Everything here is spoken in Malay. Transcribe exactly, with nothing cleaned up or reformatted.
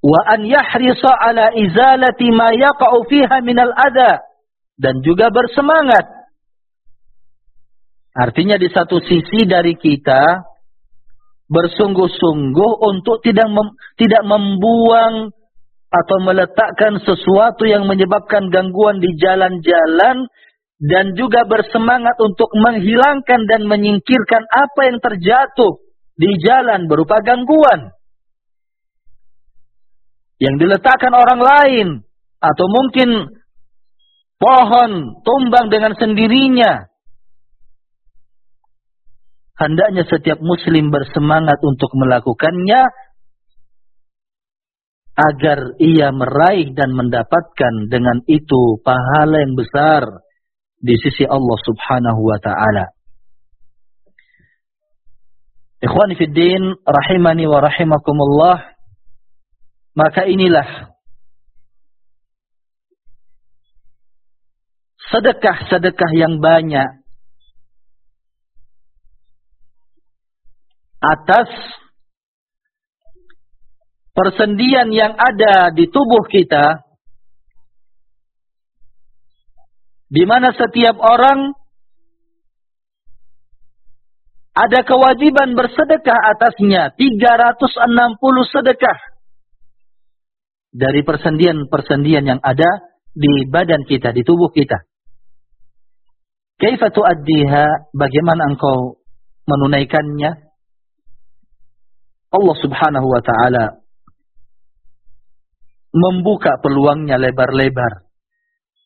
wa an yahrisa ala izalati ma yaqa'u fiha minal adha, dan juga bersemangat. Artinya di satu sisi dari kita bersungguh-sungguh untuk tidak mem, tidak membuang atau meletakkan sesuatu yang menyebabkan gangguan di jalan-jalan, dan juga bersemangat untuk menghilangkan dan menyingkirkan apa yang terjatuh di jalan berupa gangguan yang diletakkan orang lain, atau mungkin pohon tumbang dengan sendirinya. Hendaknya setiap muslim bersemangat untuk melakukannya agar ia meraih dan mendapatkan dengan itu pahala yang besar di sisi Allah Subhanahu wa ta'ala. Ikhwani fid din, rahimani wa rahimakumullah. Maka inilah sedekah-sedekah yang banyak atas persendian yang ada di tubuh kita, di mana setiap orang ada kewajiban bersedekah atasnya, tiga ratus enam puluh sedekah dari persendian-persendian yang ada di badan kita, di tubuh kita. Kaifa tuaddiha, bagaimana engkau menunaikannya? Allah Subhanahu wa ta'ala membuka peluangnya lebar-lebar.